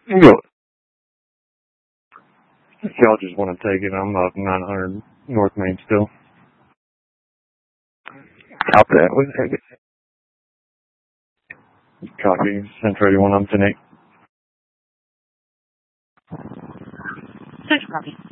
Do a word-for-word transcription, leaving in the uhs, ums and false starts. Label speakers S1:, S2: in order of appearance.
S1: Go. If y'all just want to take it, I'm up nine hundred North Main still. Out that. Copy. Central eighty-one, I'm ten eight.
S2: Central copy.